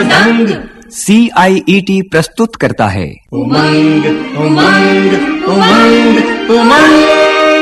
CIET प्रस्तुत करता है उमंग उमंग उमंग उमंग।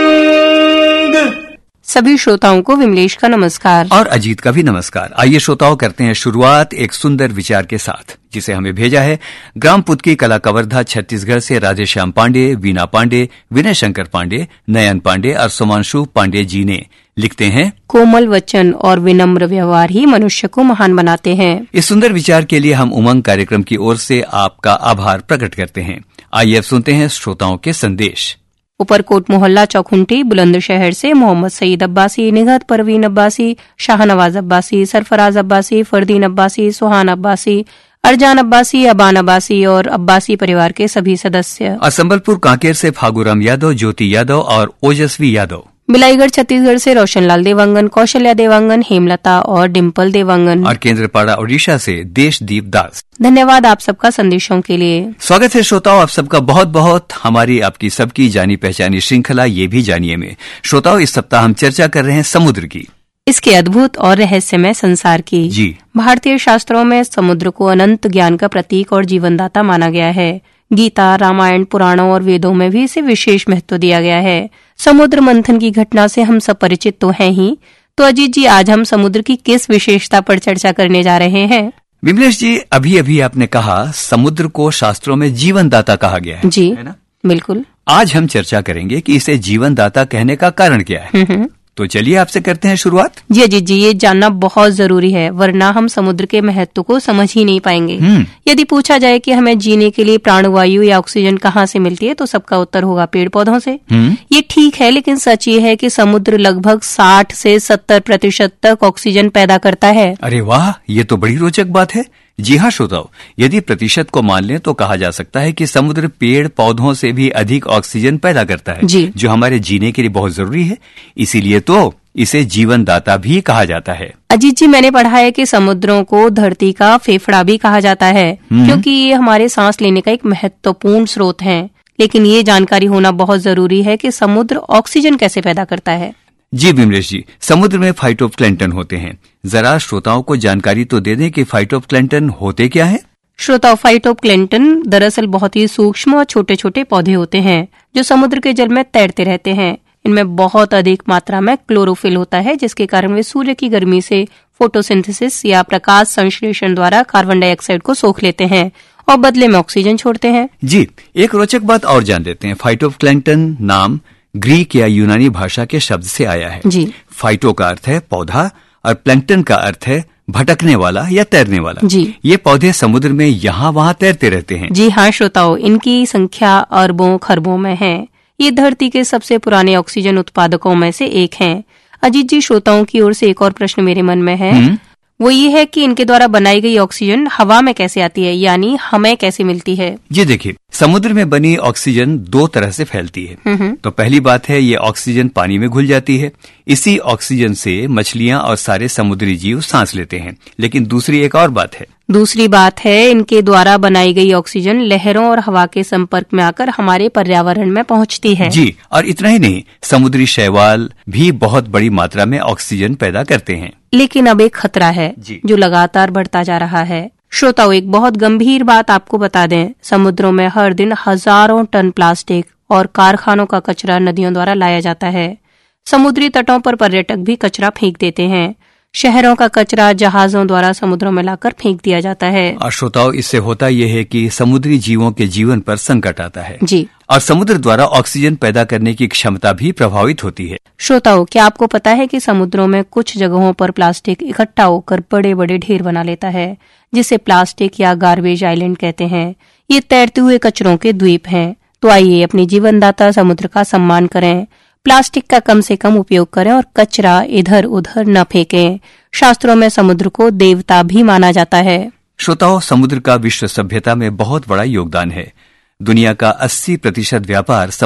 सभी श्रोताओं को विमलेश का नमस्कार और अजीत का भी नमस्कार। आइए श्रोताओं, करते हैं शुरुआत एक सुंदर विचार के साथ, जिसे हमें भेजा है ग्राम पुतकी कला कवर्धा छत्तीसगढ़ से राधेश्याम पांडे, वीना पांडे, विनय शंकर पांडे, नयन पांडे और सुमांशु पांडे जी ने। लिखते हैं, कोमल वचन और विनम्र व्यवहार ही मनुष्य को महान बनाते हैं। इस सुंदर विचार के लिए हम उमंग कार्यक्रम की ओर से आपका आभार प्रकट करते हैं। आइए अब सुनते हैं श्रोताओं के संदेश। ऊपरकोट मोहल्ला चौखुंटी बुलंदशहर से मोहम्मद सईद अब्बासी, निगहत परवीन अब्बासी, शाहनवाज अब्बासी, सरफराज अब्बासी, फरदीन अब्बासी, सुहान अब्बासी, अरजान अब्बासी, अबान अब्बासी और अब्बासी परिवार के सभी सदस्य। और संबलपुर कांकेर से फागुराम यादव, ज्योति यादव और ओजस्वी यादव। बिलाईगढ़ छत्तीसगढ़ से रोशनलाल देवांगन, कौशल्या देवांगन, हेमलता और डिम्पल देवांगन। और केंद्रपाड़ा ओडिशा से देशदीप दास। धन्यवाद आप सबका संदेशों के लिए। स्वागत है श्रोताओं, आप सबका बहुत बहुत। हमारी आपकी सबकी जानी पहचानी श्रृंखला ये भी जानिए में श्रोताओं, इस सप्ताह हम चर्चा कर रहे हैं समुद्र की, इसके अद्भुत और रहस्यमय संसार की। जी, भारतीय शास्त्रों में समुद्र को अनंत ज्ञान का प्रतीक और जीवनदाता माना गया है। गीता, रामायण, पुराणों और वेदों में भी इसे विशेष महत्व दिया गया है। समुद्र मंथन की घटना से हम सब परिचित तो हैं ही, तो अजीत जी, आज हम समुद्र की किस विशेषता पर चर्चा करने जा रहे हैं? विमलेश जी, अभी अभी आपने कहा समुद्र को शास्त्रों में जीवनदाता कहा गया है, जी है ना? बिल्कुल। आज हम चर्चा करेंगे कि इसे जीवनदाता कहने का कारण क्या है। तो चलिए आपसे करते हैं शुरुआत। जी अजीत जी, ये जानना बहुत जरूरी है, वरना हम समुद्र के महत्व को समझ ही नहीं पाएंगे। यदि पूछा जाए कि हमें जीने के लिए प्राणवायु या ऑक्सीजन कहाँ से मिलती है, तो सबका उत्तर होगा पेड़ पौधों से। ये ठीक है, लेकिन सच ये है कि समुद्र लगभग 60 से 70% तक ऑक्सीजन पैदा करता है। अरे वाह, ये तो बड़ी रोचक बात है। जी हाँ श्रोताओं, यदि प्रतिशत को मान लें तो कहा जा सकता है कि समुद्र पेड़ पौधों से भी अधिक ऑक्सीजन पैदा करता है, जो हमारे जीने के लिए बहुत जरूरी है। इसीलिए तो इसे जीवनदाता भी कहा जाता है। अजीत जी, मैंने पढ़ा है कि समुद्रों को धरती का फेफड़ा भी कहा जाता है, क्योंकि ये हमारे सांस लेने का एक महत्वपूर्ण स्रोत है। लेकिन ये जानकारी होना बहुत जरूरी है कि समुद्र ऑक्सीजन कैसे पैदा करता है। जी विमलेश जी, समुद्र में फाइटोप्लैंटन होते हैं। जरा श्रोताओं को जानकारी तो दे दें कि फाइटोप्लैंटन होते क्या है। श्रोताओं, फाइटोप्लैंटन दरअसल बहुत ही सूक्ष्म और छोटे छोटे पौधे होते हैं जो समुद्र के जल में तैरते रहते हैं। इनमें बहुत अधिक मात्रा में क्लोरोफिल होता है, जिसके कारण वे सूर्य की गर्मी से फोटोसिंथेसिस या प्रकाश संश्लेषण द्वारा कार्बन डाइऑक्साइड को सोख लेते हैं और बदले में ऑक्सीजन छोड़ते हैं। जी, एक रोचक बात और जान लेते हैं। फाइटोप्लैंकटन नाम ग्रीक या यूनानी भाषा के शब्द से आया है। जी। फाइटो का अर्थ है पौधा और प्लैंकटन का अर्थ है भटकने वाला या तैरने वाला। जी। ये पौधे समुद्र में यहाँ वहाँ तैरते रहते हैं। जी हाँ श्रोताओं, इनकी संख्या अरबों खरबों में है। ये धरती के सबसे पुराने ऑक्सीजन उत्पादकों में से एक हैं। अजीत जी, श्रोताओं की ओर से एक और प्रश्न मेरे मन में है। वो ये है कि इनके द्वारा बनाई गई ऑक्सीजन हवा में कैसे आती है, यानी हमें कैसे मिलती है? जी देखिए, समुद्र में बनी ऑक्सीजन दो तरह से फैलती है। तो पहली बात है, ये ऑक्सीजन पानी में घुल जाती है। इसी ऑक्सीजन से मछलियां और सारे समुद्री जीव सांस लेते हैं। लेकिन दूसरी एक और बात है। दूसरी बात है, इनके द्वारा बनाई गई ऑक्सीजन लहरों और हवा के संपर्क में आकर हमारे पर्यावरण में पहुंचती है। जी, और इतना ही नहीं, समुद्री शैवाल भी बहुत बड़ी मात्रा में ऑक्सीजन पैदा करते हैं। लेकिन अब एक खतरा है जो लगातार बढ़ता जा रहा है। श्रोताओं, एक बहुत गंभीर बात आपको बता दें। समुद्रों में हर दिन हजारों टन प्लास्टिक और कारखानों का कचरा नदियों द्वारा लाया जाता है। समुद्री तटों पर पर्यटक भी कचरा फेंक देते हैं। शहरों का कचरा जहाजों द्वारा समुद्रों में लाकर फेंक दिया जाता है। और श्रोताओं, इससे होता यह है कि समुद्री जीवों के जीवन पर संकट आता है। जी। और समुद्र द्वारा ऑक्सीजन पैदा करने की क्षमता भी प्रभावित होती है। श्रोताओं, क्या आपको पता है कि समुद्रों में कुछ जगहों पर प्लास्टिक इकट्ठा होकर बड़े बड़े ढेर बना लेता है, जिसे प्लास्टिक या गार्बेज आइलैंड कहते हैं। ये तैरते हुए कचरों के द्वीप हैं। तो आइए अपनी जीवनदाता समुद्र का सम्मान करें, प्लास्टिक का कम से कम उपयोग करें और कचरा इधर उधर न फेंकें। शास्त्रों में समुद्र को देवता भी माना जाता है। श्रोताओं, समुद्र का विश्व सभ्यता में बहुत बड़ा योगदान है। दुनिया का 80% व्यापार